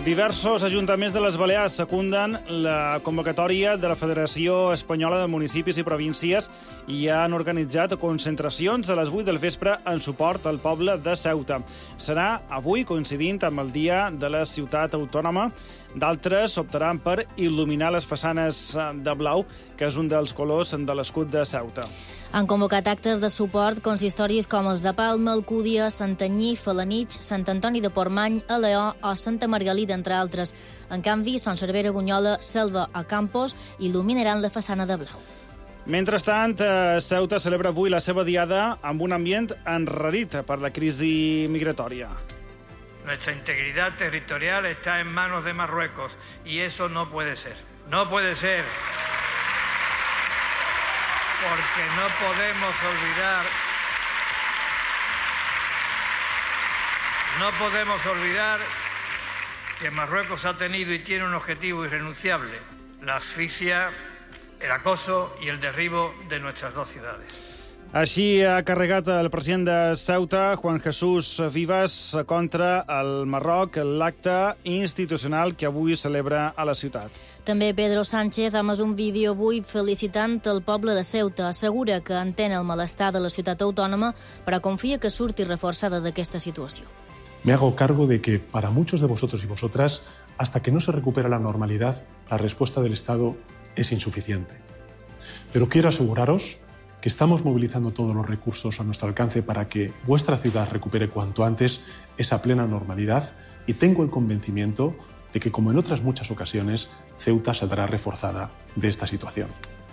Diversos ajuntaments de les Balears secunden la convocatòria de la Federació Espanyola de Municipis i Províncies i han organitzat concentracions a les 8 del vespre en suport al poble de Ceuta. Serà avui coincidint amb el dia de la ciutat autònoma. D'altres optaran per il·luminar les façanes de blau, que és un dels colors de l'escut de Ceuta. Han convocat actes de suport consistoris com els de Palma, Alcúdia, Santanyí, Felanitx, Sant Antoni de Portmany, Aleó o Santa Margalida, entre altres. En canvi, Son Cervera, Bunyola, Selva o Campos il·luminaran la façana de blau. Mentrestant, Ceuta celebra avui la seva diada amb un ambient enrarit per la crisi migratòria. Nuestra integridad territorial está en manos de Marruecos y eso no puede ser. No puede ser. Porque no podemos olvidar que Marruecos ha tenido y tiene un objetivo irrenunciable: la asfixia, el acoso y el derribo de nuestras dos ciudades. Així ha carregat el president de Ceuta, Juan Jesús Vivas, contra el Marroc l'acte institucional que avui celebra a la ciutat. També Pedro Sánchez ha emès un vídeo avui felicitant el poble de Ceuta. Assegura que entén el malestar de la ciutat autònoma, però confia que surti reforçada d'aquesta situació. Me hago cargo de que para muchos de vosotros y vosotras, hasta que no se recupera la normalidad, la respuesta del Estado es insuficiente. Pero quiero aseguraros que estamos movilizando todos los recursos a nuestro alcance para que vuestra ciudad recupere cuanto antes esa plena normalidad, y tengo el convencimiento de que, como en otras muchas ocasiones, Ceuta saldrá reforzada de esta situación.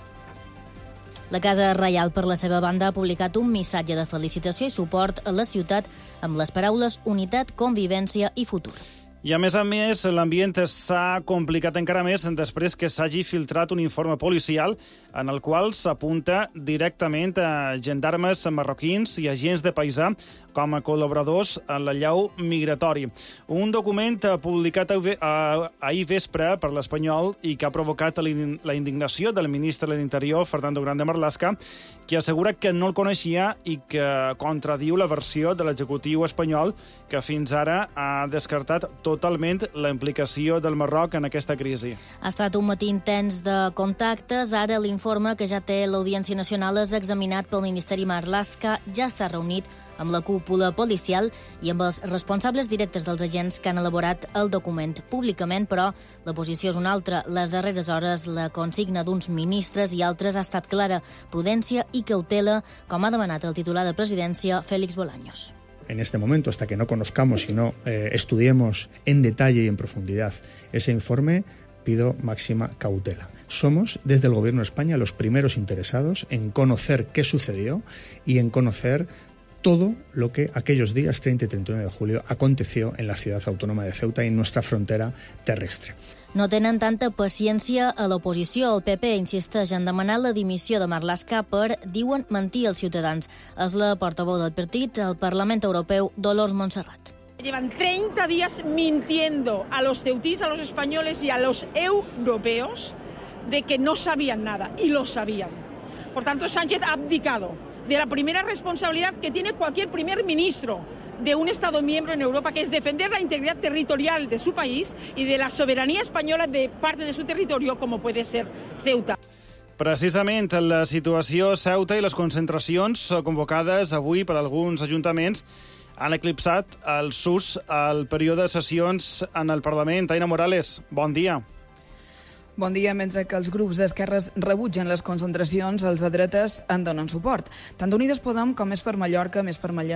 La Casa Reial, per la seva banda, ha publicat un missatge de felicitació i suport a la ciutat amb les paraules unitat, convivència i futur. I, a més, l'ambient s'ha complicat encara més després que s'hagi filtrat un informe policial en el qual s'apunta directament a gendarmes marroquins i agents de paisà com a col·laboradors en l'allau migratori. Un document publicat ahir vespre per l'Espanyol i que ha provocat la indignació del ministre de l'Interior, Fernando Grande Marlaska, que assegura que no el coneixia i que contradiu la versió de l'executiu espanyol, que fins ara ha descartat totalment la implicació del Marroc en aquesta crisi. Ha estat un matí intens de contactes. Ara l'informe que ja té l'Audiència Nacional és examinat pel Ministeri Marlaska. Ja s'ha reunit amb la cúpula policial i amb els responsables directes dels agents que han elaborat el document. Públicament, però, la posició és una altra. Les darreres hores, la consigna d'uns ministres i altres ha estat clara: prudència i cautela, com ha demanat el titular de Presidència, Félix Bolaños. En este momento, hasta que no conozcamos y no estudiemos en detalle y en profundidad ese informe, pido máxima cautela. Somos, desde el Gobierno de España, los primeros interesados en conocer qué sucedió y en conocer todo lo que aquellos días 30 y 31 de julio aconteció en la ciudad autónoma de Ceuta y en nuestra frontera terrestre. No tenen tanta paciència a l'oposició. El PP insisteix en demanar la dimissió de Marlaska per, diuen, mentir als ciutadans. És la portaveu del partit al Parlament Europeu, Dolors Montserrat. Llevan 30 días mintiendo a los ceutíes, a los españoles y a los europeos de que no sabían nada, y lo sabían. Por tanto, Sánchez ha abdicado de la primera responsabilidad que tiene cualquier primer ministro de un Estado miembro en Europa, que es defender la integridad territorial de su país y de la soberanía española de parte de su territorio, como puede ser Ceuta. Precisament la situació a Ceuta i les concentracions convocades avui per alguns ajuntaments han eclipsat el SUS al període de sessions en el Parlament. Aina Morales, bon dia. Bon dia. Mentre que els grups d'esquerres rebutgen les concentracions, els de dretes en donen suport. Tant d'Unides Podem com Més per Mallorca, Més per